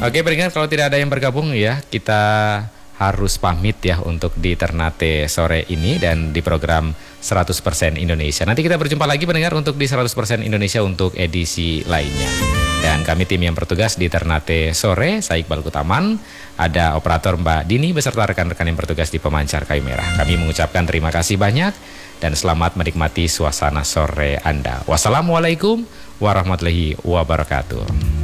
Oke, pendengar, kalau tidak ada yang bergabung ya, kita harus pamit ya untuk di Ternate sore ini dan di program 100% Indonesia. Nanti kita berjumpa lagi pendengar untuk di 100% Indonesia untuk edisi lainnya. Dan kami tim yang bertugas di Ternate sore, saya Iqbal Kutaman, ada operator Mbak Dini beserta rekan-rekan yang bertugas di Pemancar Kayu Merah. Kami mengucapkan terima kasih banyak dan selamat menikmati suasana sore Anda. Wassalamualaikum warahmatullahi wabarakatuh.